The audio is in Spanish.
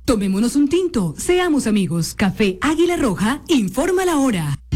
Tomémonos un tinto, seamos amigos. Café Águila Roja, informa la hora.